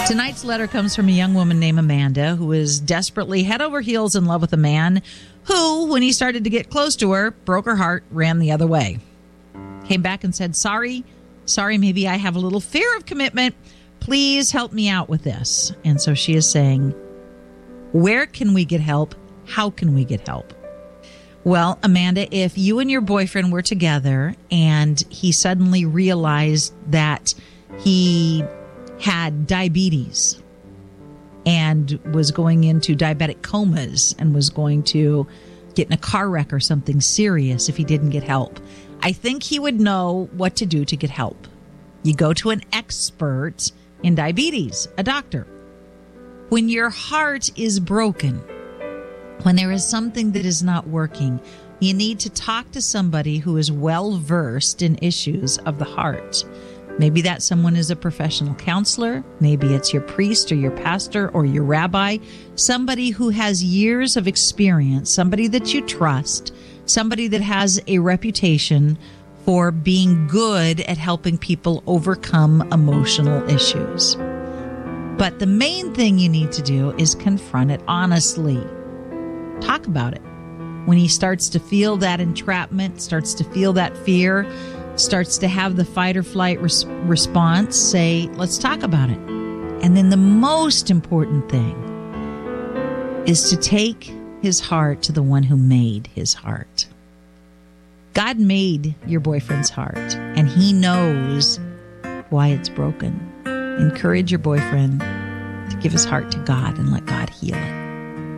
Tonight's letter comes from a young woman named Amanda who is desperately head over heels in love with a man who, when he started to get close to her, broke her heart, ran the other way. Came back and said, sorry, maybe I have a little fear of commitment. Please help me out with this. And so she is saying, where can we get help? How can we get help? Well, Amanda, if you and your boyfriend were together and he suddenly realized that he had diabetes and was going into diabetic comas and was going to get in a car wreck or something serious if he didn't get help, I think he would know what to do to get help. You go to an expert in diabetes, a doctor. When your heart is broken, when there is something that is not working, you need to talk to somebody who is well versed in issues of the heart. Maybe that someone is a professional counselor. Maybe it's your priest or your pastor or your rabbi, somebody who has years of experience, somebody that you trust, somebody that has a reputation for being good at helping people overcome emotional issues. But the main thing you need to do is confront it honestly. Talk about it. When he starts to feel that entrapment, starts to feel that fear, starts to have the fight or flight response, say, let's talk about it. And then the most important thing is to take his heart to the one who made his heart. God made your boyfriend's heart, and he knows why it's broken. Encourage your boyfriend to give his heart to God and let God heal it.